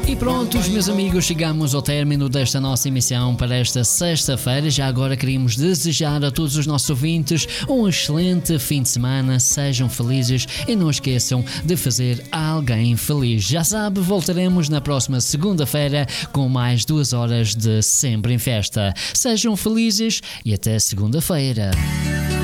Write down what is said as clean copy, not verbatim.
E prontos, meus amigos, chegamos ao término desta nossa emissão para esta sexta-feira. Já agora queríamos desejar a todos os nossos ouvintes um excelente fim de semana. Sejam felizes e não esqueçam de fazer alguém feliz. Já sabe, voltaremos na próxima segunda-feira com mais 2 horas de Sempre em Festa. Sejam felizes e até segunda-feira.